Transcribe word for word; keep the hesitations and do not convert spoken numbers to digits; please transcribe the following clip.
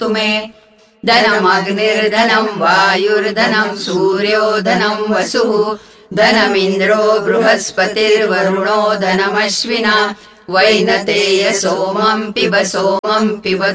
धनमस्तु मे धनमग्निर्धनं वायुर्धनं सूर्यो धनं वसुः धनमिन्द्रो बृहस्पतिर्वरुणो धनमश्विना वैनतेय सोमं पिब सोमं पिब